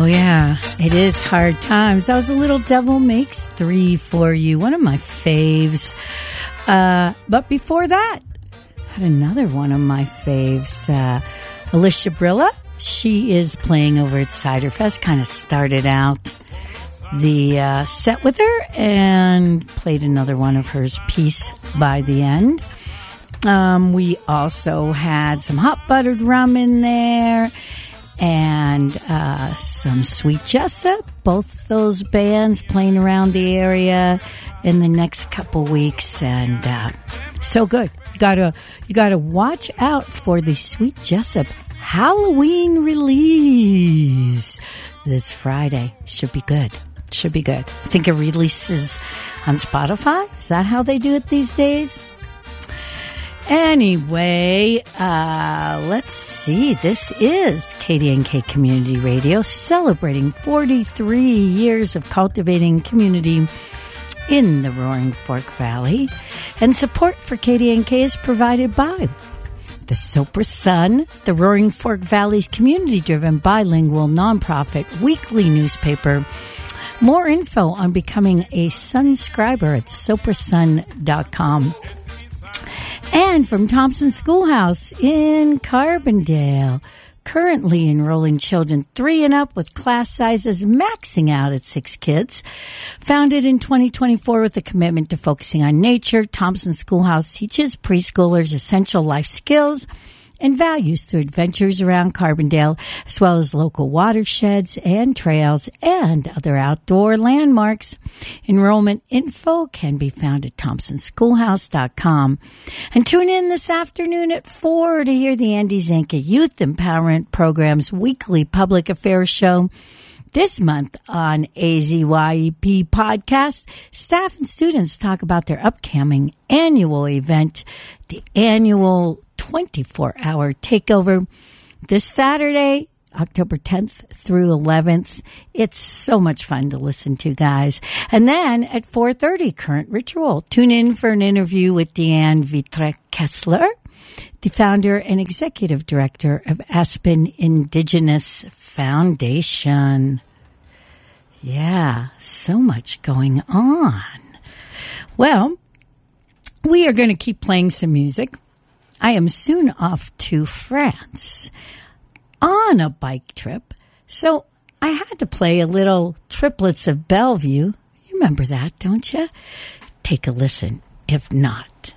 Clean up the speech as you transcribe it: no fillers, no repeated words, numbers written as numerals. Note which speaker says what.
Speaker 1: yeah, it is hard times. That was a Little Devil Makes 3 for you. One of my faves. But before that, I had another one of my faves. Alicia Brilla. She is playing over at Cider Fest. Kind of started out the set with her and played another one of hers, Peace by the End. We also had some hot buttered rum in there. And some Sweet Jessup, both those bands playing around the area in the next couple weeks, and so good. You gotta watch out for the Sweet Jessup Halloween release this Friday. Should be good. I think it releases on Spotify. Is that how they do it these days? Anyway, let's see. This is KDNK Community Radio, celebrating 43 years of cultivating community in the Roaring Fork Valley. And support for KDNK is provided by the Sopra Sun, the Roaring Fork Valley's community-driven bilingual nonprofit weekly newspaper. More info on becoming a Sunscriber at soprasun.com. And from Thompson Schoolhouse in Carbondale, currently enrolling children 3 and up with class sizes maxing out at 6 kids. Founded in 2024 with a commitment to focusing on nature, Thompson Schoolhouse teaches preschoolers essential life skills and values through adventures around Carbondale, as well as local watersheds and trails and other outdoor landmarks. Enrollment info can be found at thompsonschoolhouse.com. And tune in this afternoon at 4 to hear the Andy Zanka Youth Empowerment Program's weekly public affairs show. This month on AZYEP Podcast, staff and students talk about their upcoming annual event, the annual 24-hour takeover, this Saturday, October 10th through 11th. It's so much fun to listen to, guys. And then at 4:30, Current Ritual. Tune in for an interview with Deanne Vitre-Kessler, the founder and executive director of Aspen Indigenous Foundation. Yeah, so much going on. Well, we are going to keep playing some music. I am soon off to France on a bike trip, so I had to play a little Triplets of Bellevue. You remember that, don't you? Take a listen, if not.